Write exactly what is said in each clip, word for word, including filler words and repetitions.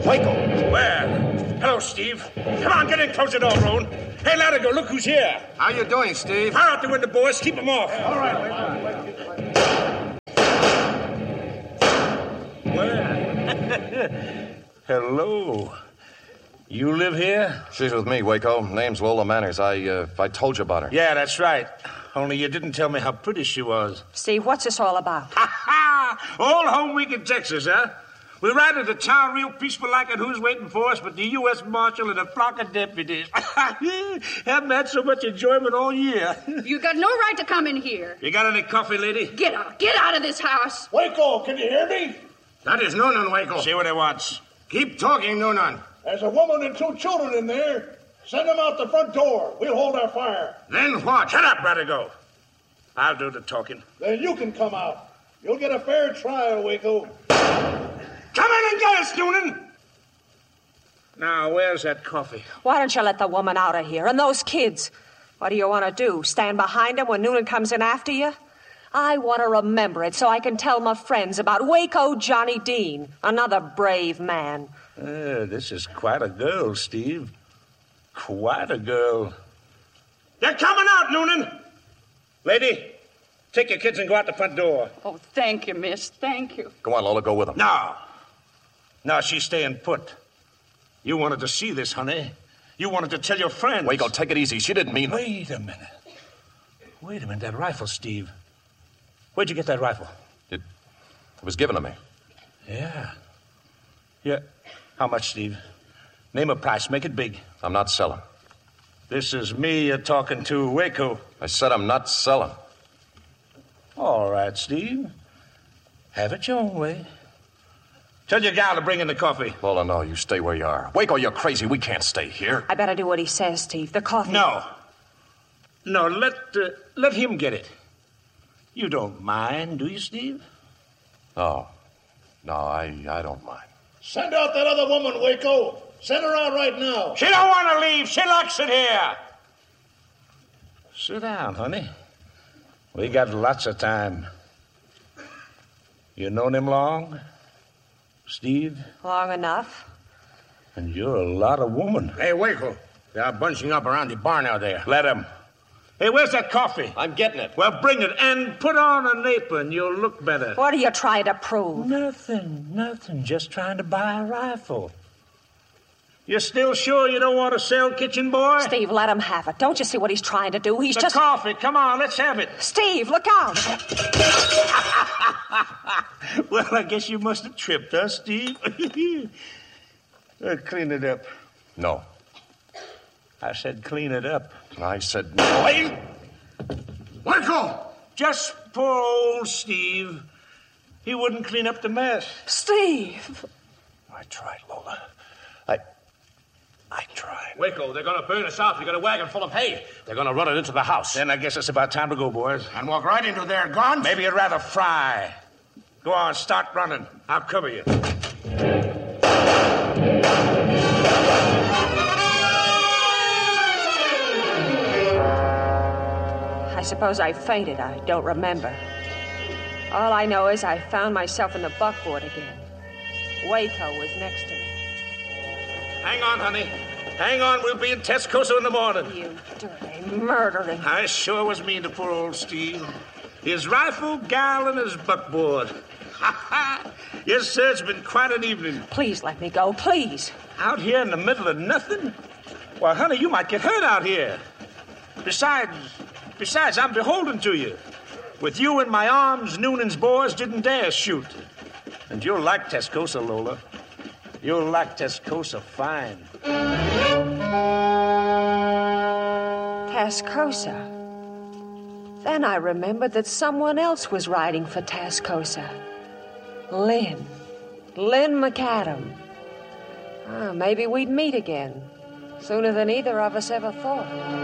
Waco. Where? Hello, Steve. Come on, get in, close the door, Roan. Hey, Latigo, look who's here. How you doing, Steve? Fire out the window, boys. Keep them off. All right. Where? Hello. You live here? She's with me, Waco. Name's Lola Manners. I, uh, I told you about her. Yeah, that's right. Only you didn't tell me how pretty she was. Steve, what's this all about? Ha ha! All home week in Texas, huh? We ride into town real peaceful like, and who's waiting for us but the U S Marshal and a flock of deputies. Haven't had so much enjoyment all year. You got no right to come in here. You got any coffee, lady? Get out. Get out of this house. Waco, can you hear me? That is Noonan, Waco. See what he wants. Keep talking, Noonan. There's a woman and two children in there. Send them out the front door. We'll hold our fire. Then what? Shut up, Radigo. I'll do the talking. Then you can come out. You'll get a fair trial, Waco. Come in and get us, Noonan. Now, where's that coffee? Why don't you let the woman out of here? And those kids. What do you want to do? Stand behind them when Noonan comes in after you? I want to remember it so I can tell my friends about Waco Johnny Dean, another brave man. Uh, this is quite a girl, Steve. Quite a girl. They're coming out, Noonan. Lady, take your kids and go out the front door. Oh, thank you, miss. Thank you. Go on, Lola, go with them. No. No, she's staying put. You wanted to see this, honey. You wanted to tell your friends. Waco, take it easy. She didn't mean it. Wait a minute. Wait a minute. That rifle, Steve. Where'd you get that rifle? It, it was given to me. Yeah. Yeah. How much, Steve? Name a price. Make it big. I'm not selling. This is me you're talking to, Waco. I said I'm not selling. All right, Steve. Have it your own way. Tell your gal to bring in the coffee. Lola, no, you stay where you are. Waco, you're crazy. We can't stay here. I better do what he says, Steve. The coffee. No. No, let uh, let him get it. You don't mind, do you, Steve? No. No, I, I don't mind. Send out that other woman, Waco. Send her out right now. She don't want to leave. She likes it here. Sit down, honey. We got lots of time. You known him long, Steve? Long enough. And you're a lot of woman. Hey, Waco. They're bunching up around the barn out there. Let him. Hey, where's that coffee? I'm getting it. Well, bring it and put on an apron. You'll look better. What are you trying to prove? Nothing, nothing. Just trying to buy a rifle. You're still sure you don't want to sell, kitchen boy? Steve, let him have it. Don't you see what he's trying to do? He's the just... coffee. Come on, let's have it. Steve, look out. Well, I guess you must have tripped, huh, Steve? uh, clean it up. No. I said clean it up. I said no. Wait! Waco! Just poor old Steve. He wouldn't clean up the mess. Steve! I tried, Lola. I... I tried. Waco, they're going to burn us out. We got a wagon full of hay. They're going to run it into the house. Then I guess it's about time to go, boys. And walk right into their guns? Maybe you'd rather fry. Go on, start running. I'll cover you. I suppose I fainted. I don't remember. All I know is I found myself in the buckboard again. Waco was next to me. Hang on, honey. Hang on. We'll be in Tascosa in the morning. You dirty, murdering... I sure was mean to poor old Steve. His rifle, gal, and his buckboard. Yes, sir, it's been quite an evening. Please let me go, please. Out here in the middle of nothing? Well, honey, you might get hurt out here. Besides, besides, I'm beholden to you. With you in my arms, Noonan's boys didn't dare shoot. And you'll like Tascosa, Lola. You'll like Tascosa fine. Tascosa. Then I remembered that someone else was riding for Tascosa. Lynn. Lynn McAdam. Ah, maybe we'd meet again. Sooner than either of us ever thought.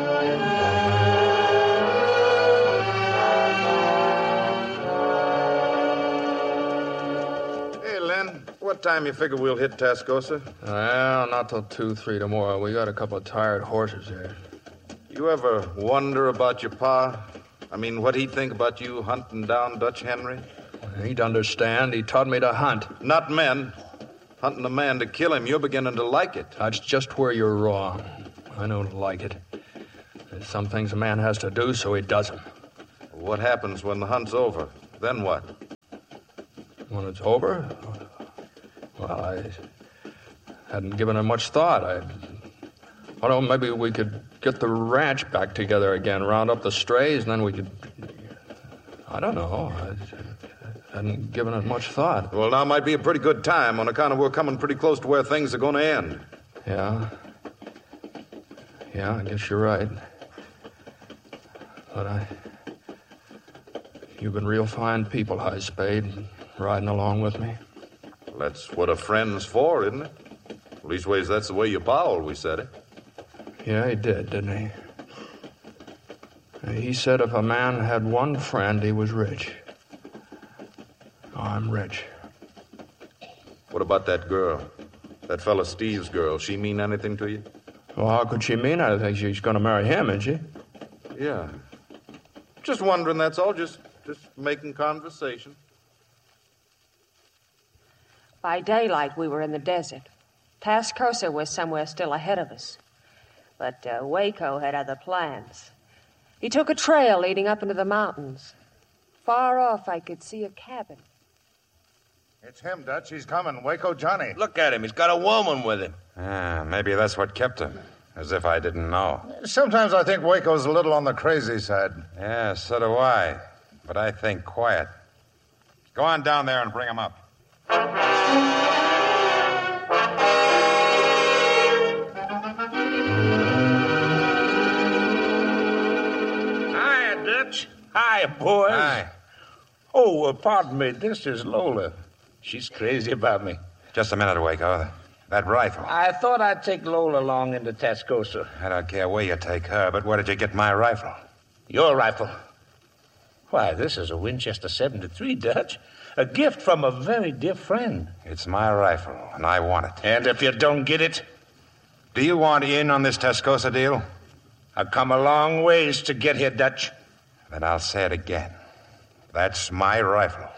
Hey, Len, what time you figure we'll hit Tascosa? Well, not till two, three tomorrow. We got a couple of tired horses here. You ever wonder about your pa? I mean, what he'd think about you hunting down Dutch Henry? He'd understand. He taught me to hunt. Not men. Hunting a man to kill him, you're beginning to like it. That's just where you're wrong. I don't like it. There's some things a man has to do, so he does them. What happens when the hunt's over? Then what? When it's over? Well, I hadn't given it much thought. I... I don't know, maybe we could get the ranch back together again, round up the strays, and then we could... I don't know. I hadn't given it much thought. Well, now might be a pretty good time on account of we're coming pretty close to where things are going to end. Yeah. Yeah, I guess you're right. But I... You've been real fine people, High Spade, riding along with me. Well, that's what a friend's for, isn't it? Leastways, that's the way your pa always said it. Yeah, he did, didn't he? He said if a man had one friend, he was rich. Oh, I'm rich. What about that girl? That fella Steve's girl. She mean anything to you? Well, how could she mean anything? She's going to marry him, isn't she? Yeah. Just wondering, that's all. Just, just making conversation. By daylight, we were in the desert. Tascosa was somewhere still ahead of us. But uh, Waco had other plans. He took a trail leading up into the mountains. Far off, I could see a cabin. It's him, Dutch. He's coming. Waco Johnny. Look at him. He's got a woman with him. Ah, maybe that's what kept him. As if I didn't know. Sometimes I think Waco's a little on the crazy side. Yeah, so do I. But I think quiet. Go on down there and bring him up. Hi, Dutch. Hi, boys. Hi. Oh, uh, pardon me. This is Lola. She's crazy about me. Just a minute, Waco. That rifle. I thought I'd take Lola along into Tascosa. I don't care where you take her, but where did you get my rifle? Your rifle? Why, this is a Winchester seventy-three, Dutch. A gift from a very dear friend. It's my rifle, and I want it. And if you don't get it? Do you want in on this Tascosa deal? I've come a long ways to get here, Dutch. Then I'll say it again. That's my rifle.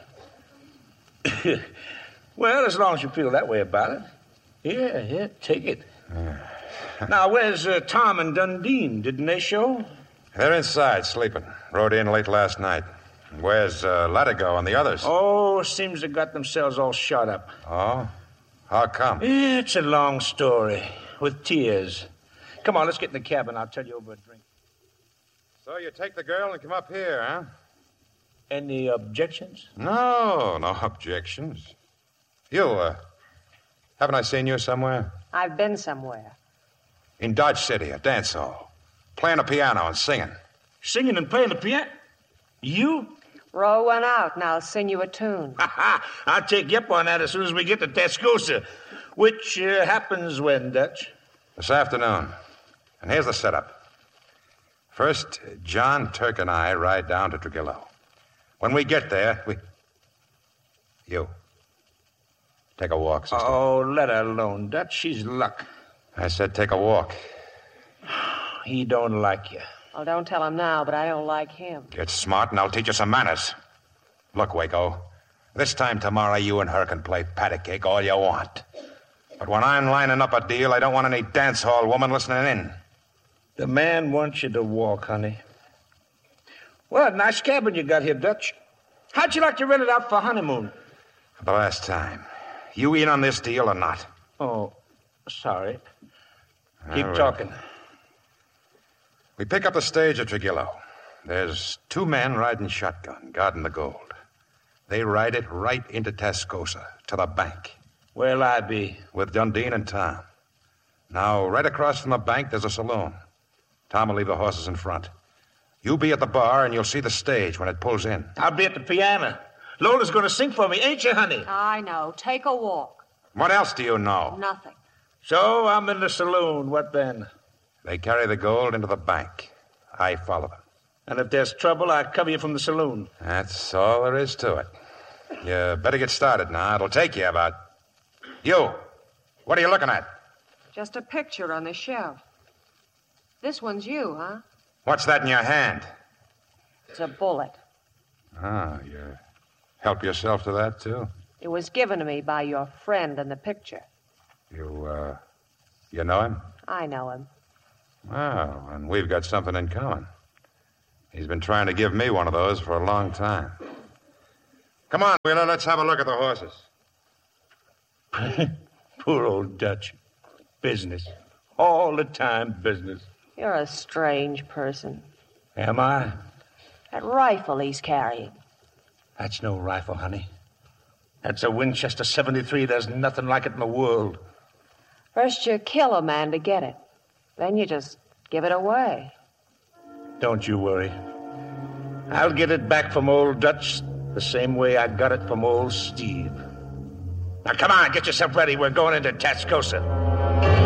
Well, as long as you feel that way about it. Yeah, yeah, take it. Now, where's uh, Tom and Dundee? Didn't they show? They're inside, sleeping. Rode in late last night. Where's uh, Latigo and the others? Oh, seems they got themselves all shot up. Oh? How come? It's a long story, with tears. Come on, let's get in the cabin. I'll tell you over a drink. So you take the girl and come up here, huh? Any objections? No, no objections. You, uh, haven't I seen you somewhere? I've been somewhere. In Dodge City, a dance hall. Playing a piano and singing. Singing and playing the piano? You? Roll one out, and I'll sing you a tune. I'll take you up on that as soon as we get to Tascosa. Which uh, happens when, Dutch? This afternoon. And here's the setup. First, John, Turk, and I ride down to Trujillo. When we get there, we... You. Take a walk, sister. Oh, let her alone, Dutch. She's luck. I said take a walk. He don't like you. Well, don't tell him now, but I don't like him. Get smart, and I'll teach you some manners. Look, Waco, this time tomorrow you and her can play patty cake all you want. But when I'm lining up a deal, I don't want any dance hall woman listening in. The man wants you to walk, honey. Well, nice cabin you got here, Dutch. How'd you like to rent it out for honeymoon? For the last time. You in on this deal or not? Oh, sorry. Keep All right. talking. We pick up the stage at Trujillo. There's two men riding shotgun, guarding the gold. They ride it right into Tascosa, to the bank. Where'll I be? With Dundee and Tom. Now, right across from the bank, there's a saloon. Tom will leave the horses in front. You be at the bar, and you'll see the stage when it pulls in. I'll be at the piano. Lola's going to sing for me, ain't you, honey? I know. Take a walk. What else do you know? Nothing. So I'm in the saloon. What then? They carry the gold into the bank. I follow them. And if there's trouble, I cover you from the saloon. That's all there is to it. You better get started now. It'll take you about... You! What are you looking at? Just a picture on the shelf. This one's you, huh? What's that in your hand? It's a bullet. Ah, you help yourself to that, too? It was given to me by your friend in the picture. You, uh, you know him? I know him. Oh, and we've got something in common. He's been trying to give me one of those for a long time. Come on, Wheeler, let's have a look at the horses. Poor old Dutch. Business. All the time, business. You're a strange person. Am I? That rifle he's carrying. That's no rifle, honey. That's a Winchester seventy-three. There's nothing like it in the world. First you kill a man to get it. Then you just give it away. Don't you worry. I'll get it back from old Dutch the same way I got it from old Steve. Now, come on, get yourself ready. We're going into Tascosa.